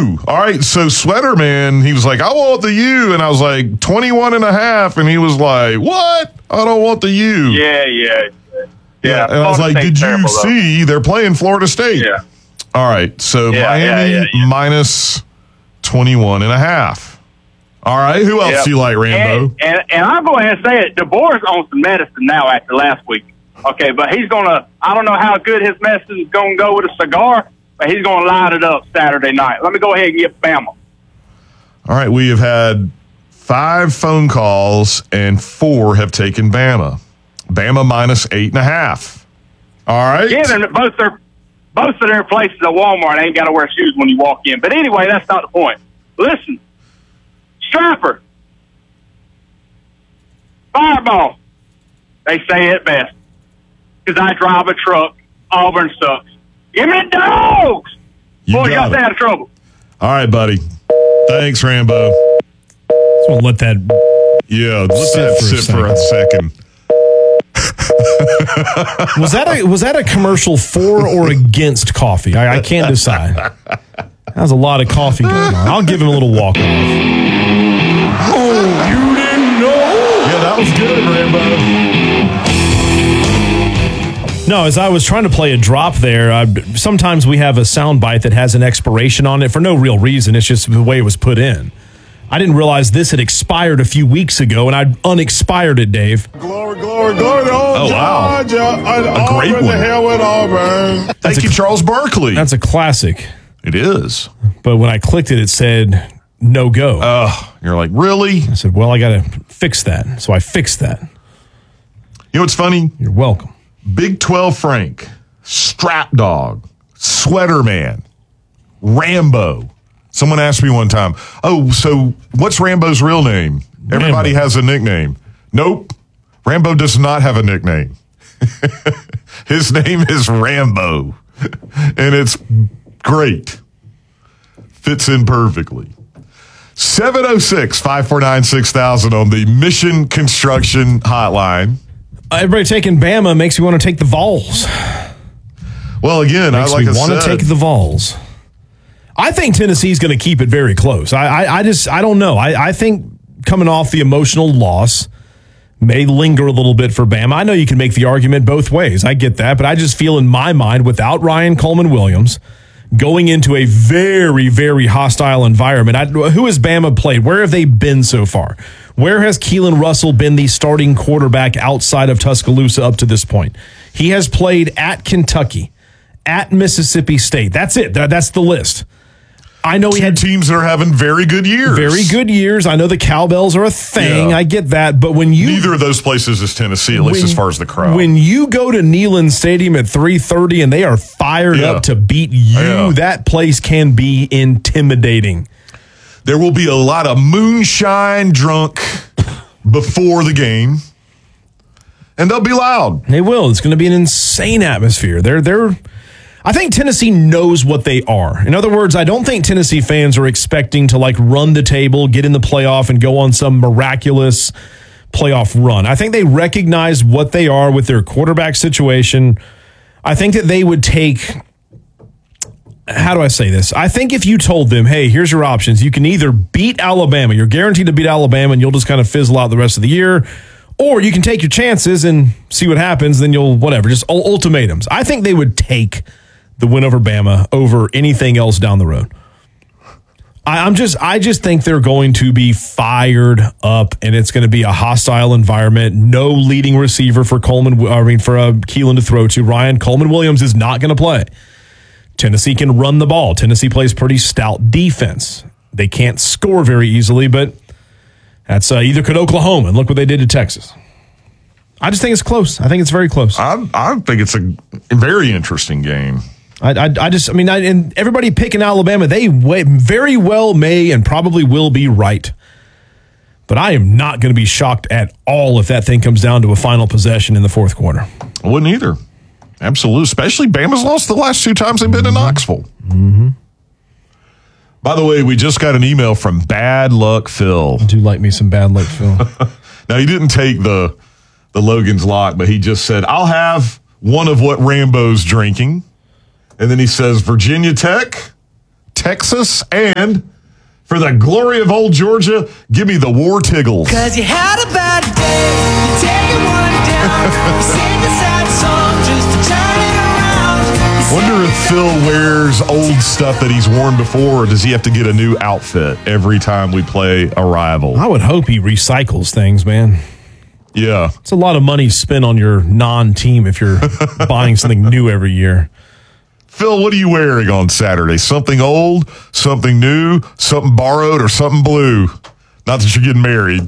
U. All right, so Sweater Man, he was like, I want the U. And I was like, 21.5. And he was like, what? I don't want the U. Yeah. And I was like, did you see they're playing Florida State? Yeah. All right, so Miami minus 21.5. All right, who else do you like, Rambo? And I'll go ahead and say it. DeBoer's on some medicine now after last week. Okay, but he's going to – I don't know how good his medicine is going to go with a cigar, but he's going to light it up Saturday night. Let me go ahead and get Bama. All right, we have had 5 phone calls and 4 have taken Bama. Bama minus 8.5. All right. Yeah, both of their places at Walmart ain't got to wear shoes when you walk in. But anyway, that's not the point. Listen, Strapper, Fireball, they say it best. Because I drive a truck, Auburn sucks. Give me the dogs! Boy, y'all stay out of trouble. All right, buddy. Thanks, Rambo. Just want to let that. Yeah, let that sit for a second. Was that a commercial for or against coffee? I can't decide. That was a lot of coffee going on. I'll give him a little walk off. Oh, you didn't know? Yeah, that was good, Rambo. No, as I was trying to play a drop there, sometimes we have a sound bite that has an expiration on it for no real reason. It's just the way it was put in. I didn't realize this had expired a few weeks ago, and I unexpired it, Dave. Glory, oh, wow. A great one. The hell with Auburn. Thank you, Charles Barkley. That's a classic. It is. But when I clicked it, it said no go. You're like, really? I said, well, I got to fix that. So I fixed that. You know what's funny? You're welcome. Big 12 Frank, Strap Dog, Sweater Man, Rambo. Someone asked me one time, so what's Rambo's real name? Everybody has a nickname. Nope. Rambo does not have a nickname. His name is Rambo. And it's great. Fits in perfectly. 706-549-6000 on the Mission Construction Hotline. Everybody taking Bama makes me want to take the Vols. Well, again, makes me want to take the Vols. I think Tennessee's going to keep it very close. I don't know. I think coming off the emotional loss may linger a little bit for Bama. I know you can make the argument both ways. I get that, but I just feel in my mind, without Ryan Coleman-Williams, going into a very, very hostile environment. Who has Bama played? Where have they been so far? Where has Keelan Russell been the starting quarterback outside of Tuscaloosa up to this point? He has played at Kentucky, at Mississippi State. That's it. That's the list. I know he had teams that are having very good years. Very good years. I know the Cowbells are a thing. Yeah. I get that. But when you... Neither of those places is Tennessee, at least as far as the crowd. When you go to Neyland Stadium at 3:30 and they are fired up to beat you, that place can be intimidating. There will be a lot of moonshine drunk before the game. And they'll be loud. They will. It's going to be an insane atmosphere. I think Tennessee knows what they are. In other words, I don't think Tennessee fans are expecting to run the table, get in the playoff, and go on some miraculous playoff run. I think they recognize what they are with their quarterback situation. I think that they would take, how do I say this? I think if you told them, hey, here's your options. You can either beat Alabama. You're guaranteed to beat Alabama, and you'll just kind of fizzle out the rest of the year. Or you can take your chances and see what happens. Then you'll, just ultimatums. I think they would take the win over Bama over anything else down the road. I just think they're going to be fired up, and it's going to be a hostile environment. No leading receiver for Keelan to throw to. Ryan Coleman-Williams is not going to play. Tennessee can run the ball. Tennessee plays pretty stout defense. They can't score very easily, but that's either could Oklahoma, and look what they did to Texas. I just think it's close. I think it's very close. I think it's a very interesting game. And everybody picking Alabama, they very well may and probably will be right. But I am not going to be shocked at all if that thing comes down to a final possession in the fourth quarter. I wouldn't either. Absolutely. Especially Bama's lost the last 2 times they've been in Knoxville. Mm-hmm. By the way, we just got an email from Bad Luck Phil. I do like me some Bad Luck Phil. Now, he didn't take the Logan's Lock, but he just said, I'll have one of what Rambo's drinking. And then he says, Virginia Tech, Texas. And for the glory of old Georgia, give me the War Tiggles. Cause you had a bad day, you take it one down, you sing a sad song just to turn it around. Wonder if Phil wears old stuff that he's worn before, or does he have to get a new outfit every time we play a rival? I would hope he recycles things, man. Yeah. It's a lot of money spent on your non-team if you're buying something new every year. Phil, what are you wearing on Saturday? Something old, something new, something borrowed, or something blue? Not that you're getting married,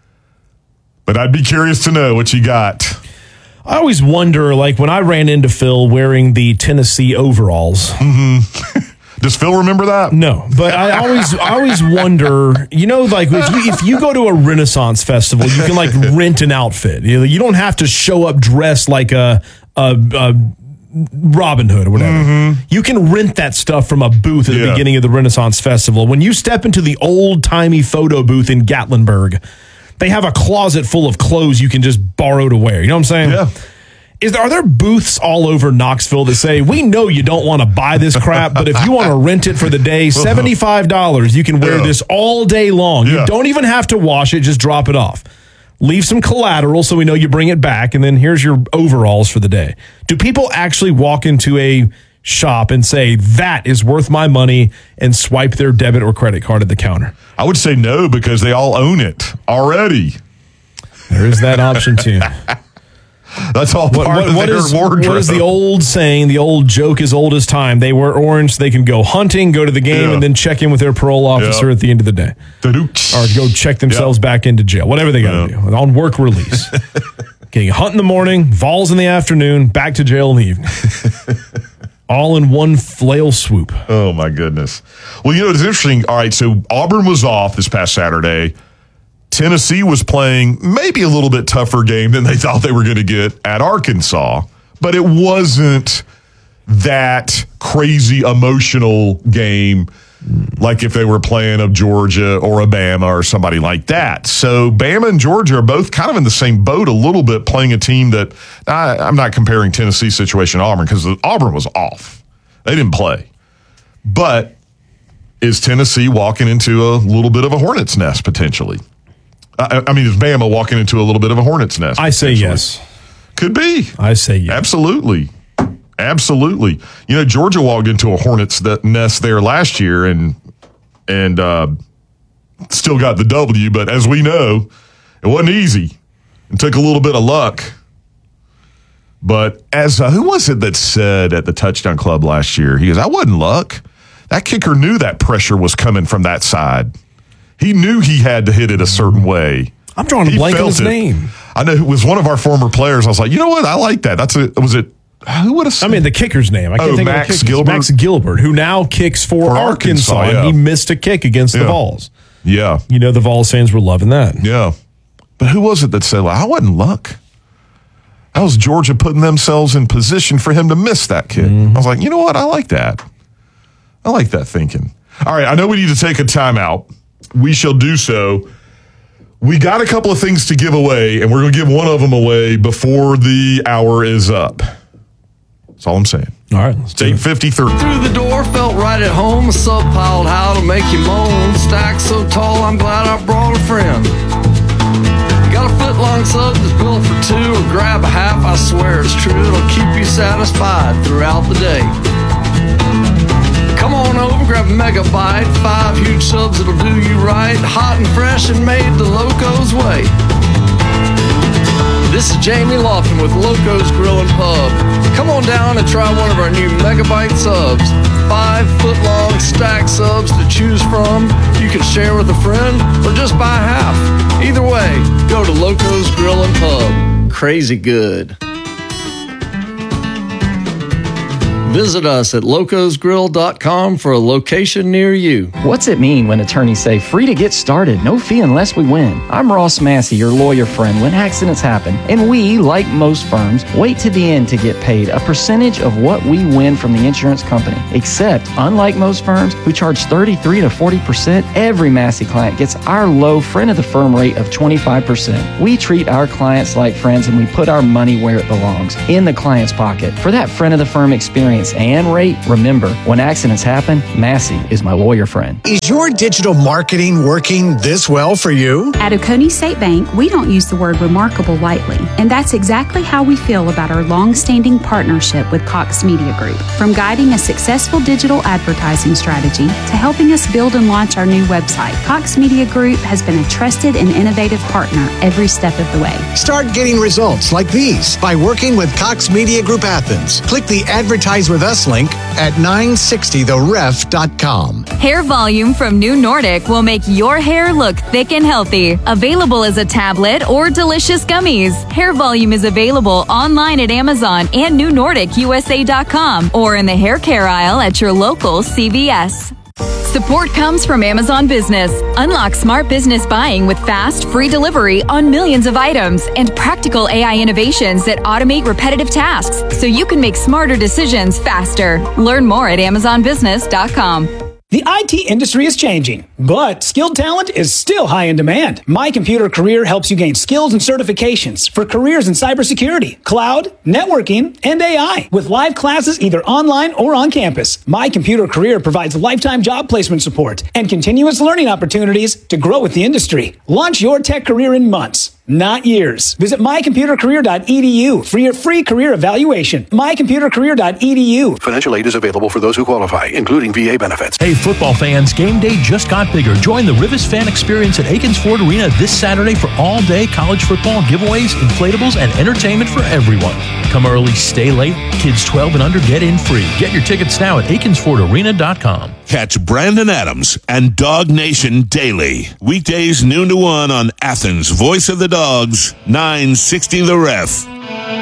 but I'd be curious to know what you got. I always wonder, like when I ran into Phil wearing the Tennessee overalls. Does Phil remember that? No, but I always wonder, you know, like if you go to a Renaissance festival, you can like rent an outfit. You don't have to show up dressed like a Robin Hood or whatever. Mm-hmm. You can rent that stuff from a booth at the beginning of the Renaissance Festival. When you step into the old-timey photo booth in Gatlinburg, they have a closet full of clothes you can just borrow to wear. You know what I'm saying? Yeah. Are there booths all over Knoxville that say, we know you don't want to buy this crap, but if you want to rent it for the day, $75, you can wear this all day long. You don't even have to wash it, just drop it off. Leave some collateral so we know you bring it back, and then here's your overalls for the day. Do people actually walk into a shop and say, that is worth my money, and swipe their debit or credit card at the counter? I would say no, because they all own it already. There is that option, too. That's all part of their wardrobe. What is the old saying, the old joke as old as time? They wear orange so they can go hunting, go to the game, and then check in with their parole officer at the end of the day. Or go check themselves back into jail. Whatever they got to do. On work release. Okay, hunt in the morning, Vols in the afternoon, back to jail in the evening. All in one flail swoop. Oh, my goodness. Well, you know, it's interesting. All right, so Auburn was off this past Saturday. Tennessee was playing maybe a little bit tougher game than they thought they were going to get at Arkansas, but it wasn't that crazy emotional game like if they were playing a Georgia or a Bama or somebody like that. So Bama and Georgia are both kind of in the same boat a little bit, playing a team that I'm not comparing Tennessee's situation to Auburn because Auburn was off. They didn't play. But is Tennessee walking into a little bit of a hornet's nest potentially? I mean, is Bama walking into a little bit of a hornet's nest? I say yes. Could be. I say yes. Absolutely. Absolutely. You know, Georgia walked into a hornet's nest there last year and still got the W, but as we know, it wasn't easy. It took a little bit of luck. But as who was it that said at the Touchdown Club last year? He goes, I wasn't luck. That kicker knew that pressure was coming from that side. He knew he had to hit it a certain way. I'm drawing a blank on his name. I know it was one of our former players. I was like, you know what? I like that. Who would have said? I mean, the kicker's name. I can't think Max of the Gilbert. Max Gilbert, who now kicks for Arkansas. Yeah. And he missed a kick against the Vols. Yeah. You know, the Vols fans were loving that. Yeah. But who was it that said, I wasn't luck? That was Georgia putting themselves in position for him to miss that kick. I was like, you know what? I like that. I like that thinking. All right. I know we need to take a timeout. We shall do so. We got a couple of things to give away, and we're going to give one of them away before the hour is up. That's all I'm saying. All right. It's 8:53. Through the door, felt right at home. A sub piled how to make you moan. Stacked so tall, I'm glad I brought a friend. Got a foot-long sub that's built for two, or grab a half, I swear it's true. It'll keep you satisfied throughout the day. Come on over, grab a megabyte. 5 huge subs that'll do you right. Hot and fresh and made the Loco's way. This is Jamie Lofton with Loco's Grill and Pub. Come on down and try one of our new megabyte subs. 5-foot-long stack subs to choose from. You can share with a friend or just buy half. Either way, go to Loco's Grill and Pub. Crazy good. Visit us at locosgrill.com for a location near you. What's it mean when attorneys say free to get started, no fee unless we win? I'm Ross Massey, your lawyer friend when accidents happen, and we, like most firms, wait to the end to get paid a percentage of what we win from the insurance company. Except, unlike most firms who charge 33 to 40%, every Massey client gets our low friend of the firm rate of 25%. We treat our clients like friends and we put our money where it belongs, in the client's pocket. For that friend of the firm experience, experience and rate. Remember, when accidents happen, Massey is my lawyer friend. Is your digital marketing working this well for you? At Oconee State Bank, we don't use the word remarkable lightly, and that's exactly how we feel about our long-standing partnership with Cox Media Group. From guiding a successful digital advertising strategy to helping us build and launch our new website, Cox Media Group has been a trusted and innovative partner every step of the way. Start getting results like these by working with Cox Media Group Athens. Click the Advertise with Us link at 960theref.com. Hair Volume from New Nordic will make your hair look thick and healthy. Available as a tablet or delicious gummies. Hair Volume is available online at Amazon and NewNordicUSA.com or in the hair care aisle at your local CVS. Support comes from Amazon Business. Unlock smart business buying with fast, free delivery on millions of items and practical AI innovations that automate repetitive tasks so you can make smarter decisions faster. Learn more at AmazonBusiness.com. The IT industry is changing, but skilled talent is still high in demand. My Computer Career helps you gain skills and certifications for careers in cybersecurity, cloud, networking, and AI with live classes either online or on campus. My Computer Career provides lifetime job placement support and continuous learning opportunities to grow with the industry. Launch your tech career in months, not years. Visit mycomputercareer.edu for your free career evaluation. mycomputercareer.edu. Financial aid is available for those who qualify, including VA benefits. Hey, football fans, game day just got bigger. Join the Rivers fan experience at Aikens Ford Arena this Saturday for all-day college football giveaways, inflatables, and entertainment for everyone. Come early, stay late. Kids 12 and under get in free. Get your tickets now at AikensFordArena.com. Catch Brandon Adams and Dog Nation daily. Weekdays noon to 1 on Athens, Voice of the Dogs, 960 The Ref.